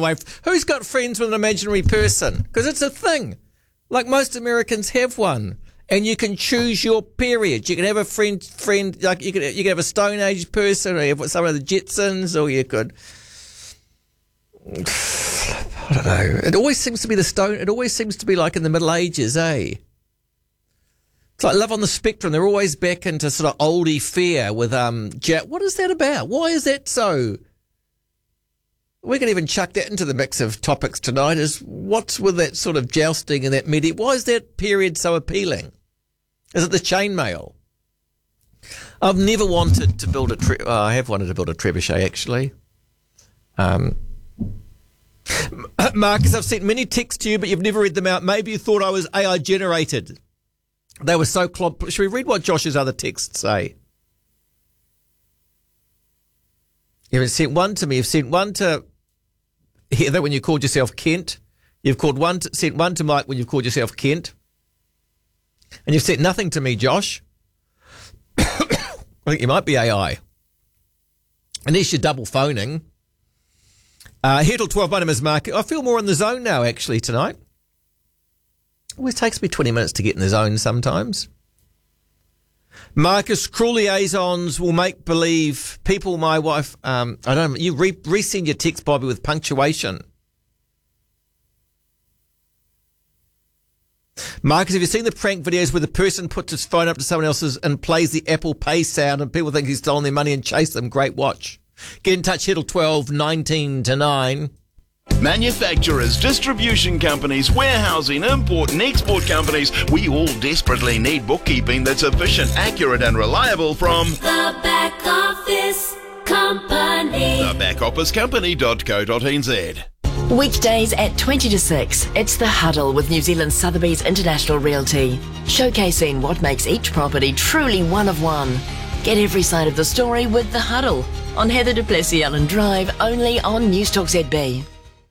away. Who's got friends with an imaginary person? Because it's a thing. Like most Americans have one. And you can choose your period. You can have a friend like you could have a Stone Age person, or you have some of the Jetsons, or you could, I don't know. It always seems to be it always seems to be like in the Middle Ages, eh? It's like Love on the Spectrum. They're always back into sort of oldie fare with what is that about? Why is that so? We can even chuck that into the mix of topics tonight. Is what's with that sort of jousting and that medieval? Why is that period so appealing? Is it the chainmail? I've never wanted to build I have wanted to build a trebuchet, actually. Marcus, I've sent many texts to you, but you've never read them out. Maybe you thought I was AI generated. They were so Should we read what Josh's other texts say? You've sent one to me. You've sent one to Heather when you called yourself Kent. You've sent one to Mike when you've called yourself Kent. And you've sent nothing to me, Josh. I think you might be AI. Unless you're double phoning. Here till 12, my name is Mark. I feel more in the zone now, actually, tonight. Always takes me 20 minutes to get in the zone sometimes. Marcus, cruel liaisons will make believe people, my wife, I don't know, you resend your text, Bobby, with punctuation. Marcus, have you seen the prank videos where the person puts his phone up to someone else's and plays the Apple Pay sound and people think he's stolen their money and chase them? Great watch. Get in touch, Hiddle 12 19 to 9. Manufacturers, distribution companies, warehousing, import and export companies, we all desperately need bookkeeping that's efficient, accurate and reliable from The Back Office Company. thebackofficecompany.co.nz. Weekdays at 20 to 6, it's The Huddle with New Zealand Sotheby's International Realty, showcasing what makes each property truly one of one. Get every side of the story with The Huddle on Heather du Plessis-Allen Drive, only on Newstalk ZB.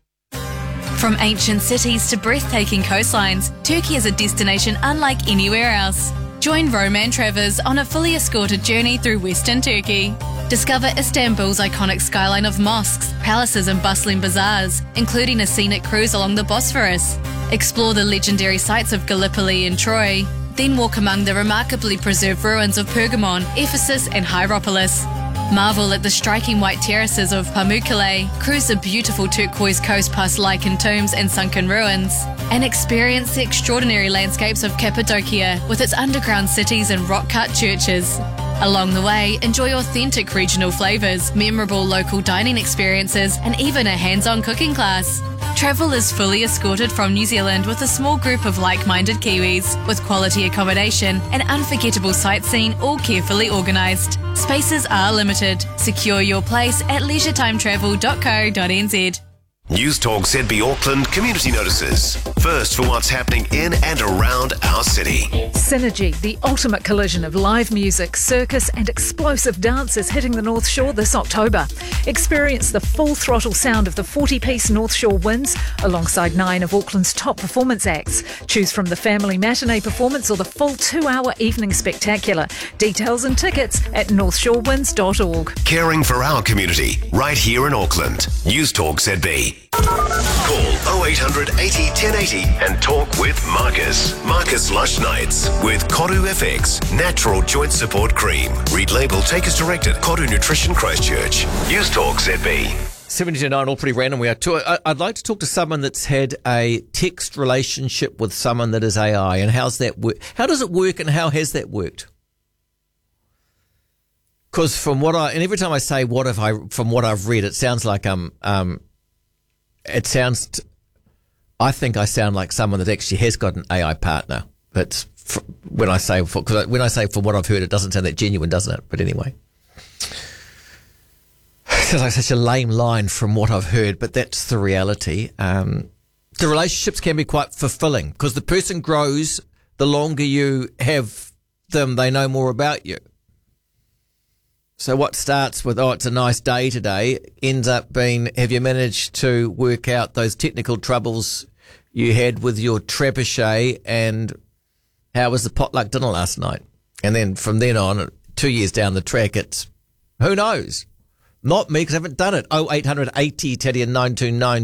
From ancient cities to breathtaking coastlines, Turkey is a destination unlike anywhere else. Join Roman Travers on a fully escorted journey through Western Turkey. Discover Istanbul's iconic skyline of mosques, palaces and bustling bazaars, including a scenic cruise along the Bosphorus. Explore the legendary sites of Gallipoli and Troy. Then walk among the remarkably preserved ruins of Pergamon, Ephesus and Hierapolis. Marvel at the striking white terraces of Pamukkale, cruise the beautiful turquoise coast past lichened tombs and sunken ruins, and experience the extraordinary landscapes of Cappadocia with its underground cities and rock-cut churches. Along the way, enjoy authentic regional flavours, memorable local dining experiences, and even a hands-on cooking class. Travel is fully escorted from New Zealand with a small group of like-minded Kiwis, with quality accommodation and unforgettable sightseeing all carefully organised. Spaces are limited. Secure your place at leisure-time-travel.co.nz. Newstalk ZB Auckland community notices. First for what's happening in and around our city. Synergy, the ultimate collision of live music, circus and explosive dance is hitting the North Shore this October. Experience the full throttle sound of the 40-piece North Shore Winds alongside 9 of Auckland's top performance acts. Choose from the family matinee performance or the full 2-hour evening spectacular. Details and tickets at northshorewinds.org. Caring for our community right here in Auckland. Newstalk ZB. Call 0800 80 1080 and talk with Marcus. Marcus Lush Nights with Koru FX Natural Joint Support Cream. Read label, take as directed. Koru Nutrition Christchurch. Newstalk ZB. 70 to 9, all pretty random. I'd like to talk to someone that's had a text relationship with someone that is AI, and how's that work? How does it work, and how has that worked? Because from what every time I say from what I've read, it sounds like I think I sound like someone that actually has got an AI partner. But when I say from what I've heard, it doesn't sound that genuine, doesn't it? But anyway, it sounds like such a lame line from what I've heard, but that's the reality. The relationships can be quite fulfilling because the person grows the longer you have them. They know more about you. So what starts with, it's a nice day today, ends up being, have you managed to work out those technical troubles you had with your trebuchet, and how was the potluck dinner last night? And then from then on, 2 years down the track, it's, who knows? Not me, because I haven't done it. 0800 80 10 929